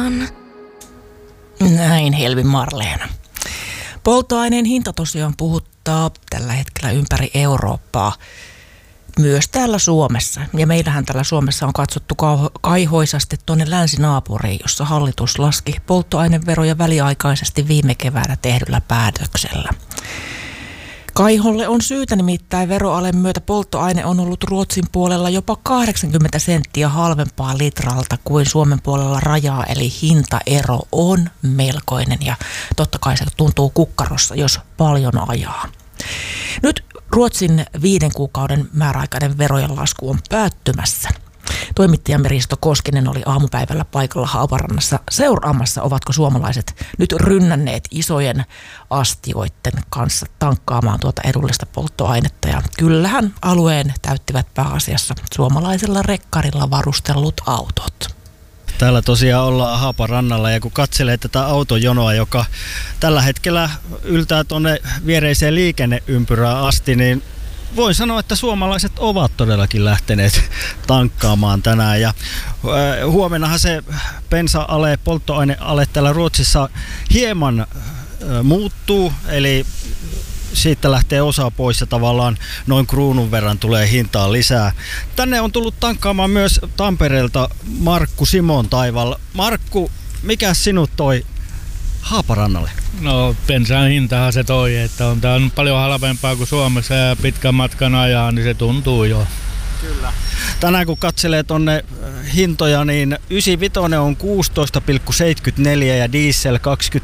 Haaparannan. Näin Helvi Marleena. Polttoaineen hinta tosiaan puhuttaa tällä hetkellä ympäri Eurooppaa. Myös täällä Suomessa. Ja meillähän täällä Suomessa on katsottu kaihoisasti tuonne länsinaapuriin, jossa hallitus laski polttoaineveroja väliaikaisesti viime keväänä tehdyllä päätöksellä. Kaiholle on syytä, nimittäin veroalen myötä polttoaine on ollut Ruotsin puolella jopa 80 senttiä halvempaa litralta kuin Suomen puolella rajaa, eli hintaero on melkoinen ja totta kai se tuntuu kukkarossa, jos paljon ajaa. Nyt Ruotsin 5 kuukauden määräaikainen verojen lasku on päättymässä. Toimittajamme Risto Koskinen oli aamupäivällä paikalla Haaparannassa seuraamassa, ovatko suomalaiset nyt rynnänneet isojen astioiden kanssa tankkaamaan tuota edullista polttoainetta. Ja kyllähän alueen täyttivät pääasiassa suomalaisella rekkarilla varustellut autot. Täällä tosiaan ollaan Haaparannalla ja kun katselee tätä autojonoa, joka tällä hetkellä yltää tuonne viereiseen liikenneympyrään asti, niin voin sanoa, että suomalaiset ovat todellakin lähteneet tankkaamaan tänään. Ja huomennahan se bensa-ale, polttoaineale täällä Ruotsissa hieman muuttuu, eli siitä lähtee osa pois ja tavallaan noin kruunun verran tulee hintaa lisää. Tänne on tullut tankkaamaan myös Tampereelta Markku Simon Taival. Markku, mikä sinut toi Haaparannalle? No bensan hintahan se toi, että on tää on paljon halvempaa kuin Suomessa ja pitkän matkan ajaa, niin se tuntuu jo. Kyllä. Tänään kun katselee tonne hintoja, niin 95 on 16,74 ja diesel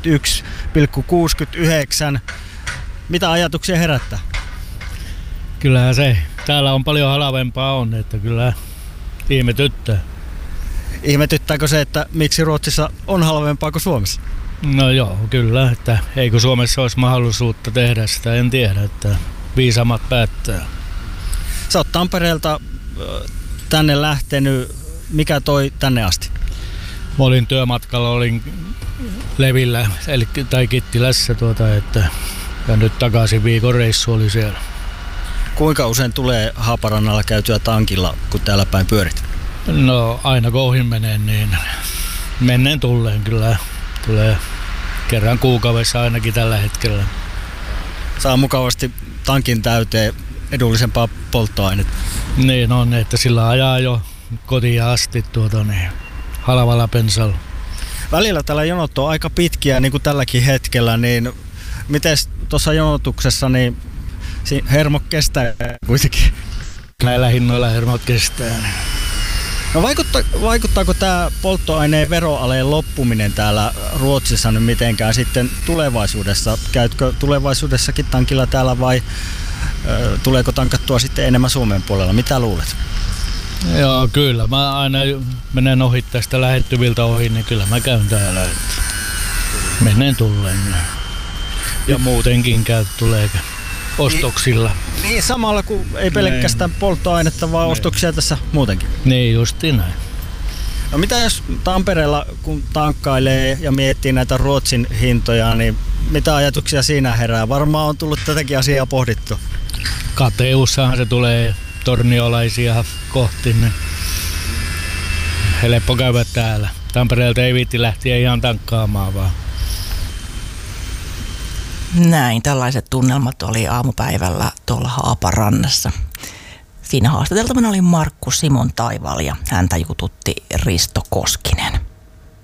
21,69. Mitä ajatuksia herättää? Kyllähän se täällä on paljon halvempaa on, että kyllä ihmetyttää. Ihmetyttääkö se, että miksi Ruotsissa on halvempaa kuin Suomessa? No joo, kyllä, että eikö Suomessa olisi mahdollisuutta tehdä sitä, en tiedä, että viisaammat päättää. Sä oot Tampereelta tänne lähtenyt, mikä toi tänne asti? Mä olin työmatkalla, olin Levillä, tai Kittilässä, ja nyt takaisin viikon reissu oli siellä. Kuinka usein tulee Haaparannalla käytyä tankilla, kun täällä päin pyörit? No aina kun ohi menen, niin menneen tulleen kyllä. Tulee kerran kuukaudessa ainakin tällä hetkellä. Saa mukavasti tankin täyteen edullisempaa polttoainetta. Niin on, että sillä ajaa jo kotiin asti halvalla bensalla. Välillä täällä jonot on aika pitkiä, niin kuin tälläkin hetkellä, niin miten tuossa jonotuksessa niin hermot kestää kuitenkin? Näillä hinnoilla hermot kestää. No vaikuttaako tämä polttoaineen veroaleen loppuminen täällä Ruotsissa nyt mitenkään sitten tulevaisuudessa? Käytkö tulevaisuudessakin tankilla täällä vai tuleeko tankattua sitten enemmän Suomen puolella? Mitä luulet? Joo, kyllä. Mä aina menen ohi tästä lähettyviltä ohi, niin kyllä mä käyn täällä. Menen tulleen. Ja muutenkin tulee ostoksilla. Niin samalla kuin ei pelkästään polttoainetta, vaan ostoksia tässä muutenkin. Niin justiin näin. No mitä jos Tampereella kun tankkailee ja miettii näitä Ruotsin hintoja, niin mitä ajatuksia siinä herää? Varmaan on tullut tätäkin asiaa pohdittu. Kateussahan se tulee torniolaisia kohti, niin helppo käydä täällä. Tampereelta ei viitti lähteä ihan tankkaamaan vaan. Näin, tällaiset tunnelmat oli aamupäivällä tuolla Haaparannassa. Siinä haastateltavana oli Markku Simon Taival ja häntä jututti Risto Koskinen.